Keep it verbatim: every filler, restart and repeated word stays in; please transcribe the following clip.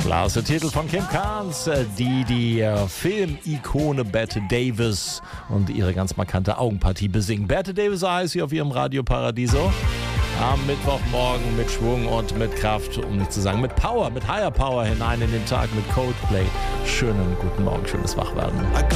Klasse Titel von Kim Carnes, die die Filmikone Bette Davis und ihre ganz markante Augenpartie besingen. Bette Davis heißt sie auf ihrem Radio Paradiso. Am Mittwochmorgen mit Schwung und mit Kraft, um nicht zu sagen mit Power, mit Higher Power hinein in den Tag mit Coldplay. Schönen guten Morgen, schönes Wachwerden.